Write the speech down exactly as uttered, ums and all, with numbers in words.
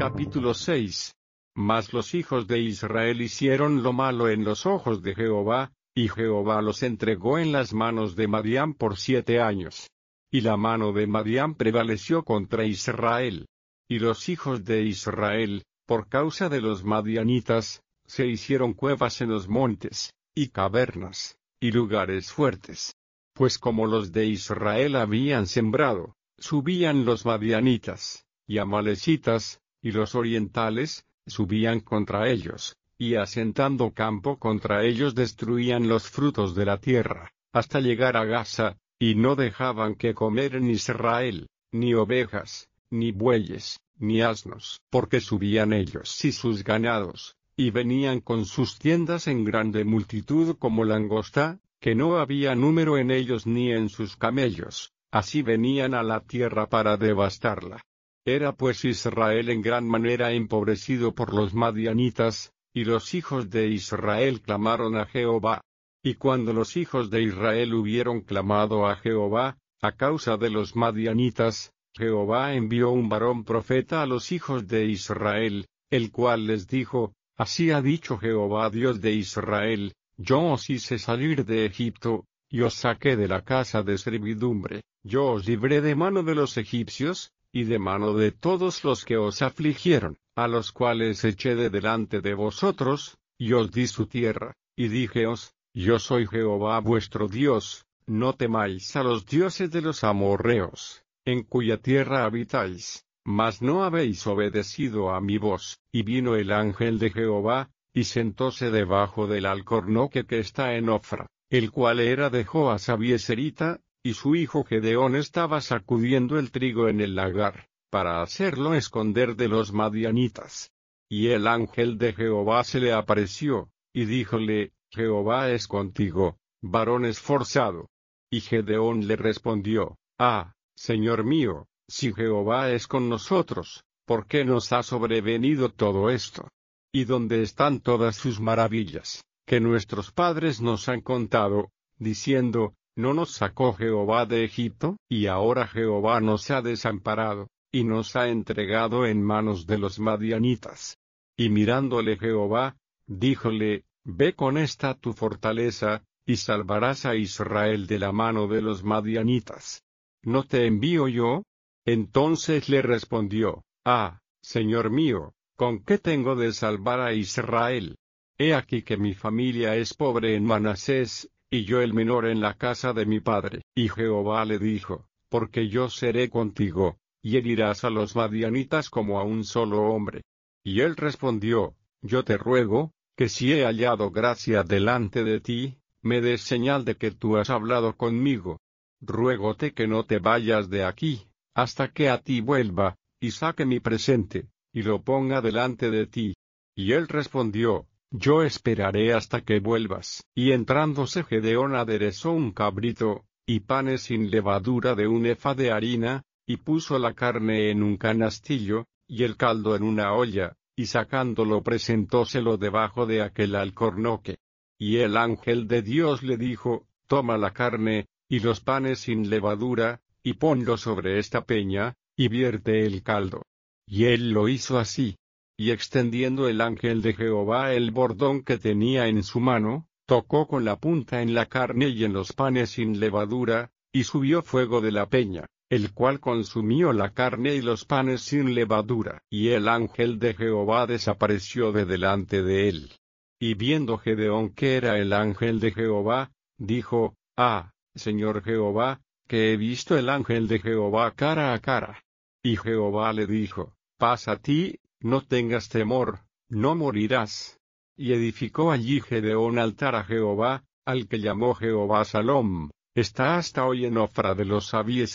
Capítulo seis. Mas los hijos de Israel hicieron lo malo en los ojos de Jehová, y Jehová los entregó en las manos de Madián por siete años. Y la mano de Madián prevaleció contra Israel. Y los hijos de Israel, por causa de los madianitas, se hicieron cuevas en los montes, y cavernas, y lugares fuertes. Pues como los de Israel habían sembrado, subían los madianitas, y amalecitas, y los orientales, subían contra ellos, y asentando campo contra ellos destruían los frutos de la tierra, hasta llegar a Gaza, y no dejaban que comer en Israel, ni ovejas, ni bueyes, ni asnos, porque subían ellos y sus ganados, y venían con sus tiendas en grande multitud como langosta, que no había número en ellos ni en sus camellos, así venían a la tierra para devastarla. Era pues Israel en gran manera empobrecido por los madianitas, y los hijos de Israel clamaron a Jehová. Y cuando los hijos de Israel hubieron clamado a Jehová, a causa de los madianitas, Jehová envió un varón profeta a los hijos de Israel, el cual les dijo: Así ha dicho Jehová Dios de Israel, yo os hice salir de Egipto, y os saqué de la casa de servidumbre, yo os libré de mano de los egipcios, y de mano de todos los que os afligieron, a los cuales eché de delante de vosotros, y os di su tierra, y díjeos: Yo soy Jehová vuestro Dios, no temáis a los dioses de los amorreos, en cuya tierra habitáis, mas no habéis obedecido a mi voz. Y vino el ángel de Jehová, y sentóse debajo del alcornoque que está en Ofra, el cual era de Joas Abieserita, y su hijo Gedeón estaba sacudiendo el trigo en el lagar, para hacerlo esconder de los madianitas. Y el ángel de Jehová se le apareció, y díjole: Jehová es contigo, varón esforzado. Y Gedeón le respondió: Ah, Señor mío, si Jehová es con nosotros, ¿por qué nos ha sobrevenido todo esto? ¿Y dónde están todas sus maravillas, que nuestros padres nos han contado, diciendo: ¿No nos sacó Jehová de Egipto? Y ahora Jehová nos ha desamparado, y nos ha entregado en manos de los madianitas. Y mirándole Jehová, díjole: Ve con esta tu fortaleza, y salvarás a Israel de la mano de los madianitas. ¿No te envío yo? Entonces le respondió: Ah, Señor mío, ¿con qué tengo de salvar a Israel? He aquí que mi familia es pobre en Manasés, y yo el menor en la casa de mi padre. Y Jehová le dijo: Porque yo seré contigo, y herirás a los madianitas como a un solo hombre. Y él respondió: Yo te ruego, que si he hallado gracia delante de ti, me des señal de que tú has hablado conmigo. Ruégote que no te vayas de aquí, hasta que a ti vuelva, y saque mi presente, y lo ponga delante de ti. Y él respondió: Yo esperaré hasta que vuelvas. Y entrándose Gedeón aderezó un cabrito, y panes sin levadura de un efa de harina, y puso la carne en un canastillo, y el caldo en una olla, y sacándolo presentóselo debajo de aquel alcornoque. Y el ángel de Dios le dijo: Toma la carne, y los panes sin levadura, y ponlo sobre esta peña, y vierte el caldo. Y él lo hizo así. Y extendiendo el ángel de Jehová el bordón que tenía en su mano, tocó con la punta en la carne y en los panes sin levadura, y subió fuego de la peña, el cual consumió la carne y los panes sin levadura. Y el ángel de Jehová desapareció de delante de él. Y viendo Gedeón que era el ángel de Jehová, dijo: Ah, Señor Jehová, que he visto el ángel de Jehová cara a cara. Y Jehová le dijo: Pasa a ti, no tengas temor, no morirás. Y edificó allí Gedeón altar a Jehová, al que llamó Jehová Salom, está hasta hoy en Ofra de los Abies.